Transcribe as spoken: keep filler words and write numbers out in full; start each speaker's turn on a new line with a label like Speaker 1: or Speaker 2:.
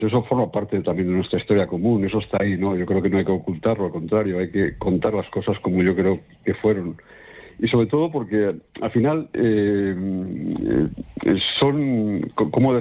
Speaker 1: Eso forma parte también de nuestra historia común, eso está ahí, ¿no? Yo creo que no hay que ocultarlo, al contrario, hay que contar las cosas como yo creo que fueron. Y sobre todo porque al final eh, eh, son, ¿cómo decirlo?